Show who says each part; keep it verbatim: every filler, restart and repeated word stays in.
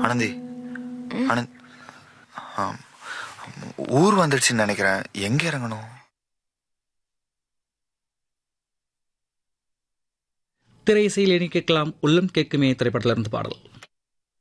Speaker 1: ஆனந்தி, ஆனந்த், ஆம், ஊர் வந்துடுச்சுன்னு நினைக்கிறேன். எங்க இறங்கணும்?
Speaker 2: திரை இசையில் இனி கேட்கலாம் உள்ளம் கேட்குமே திரைப்படத்திலிருந்து பாடல்.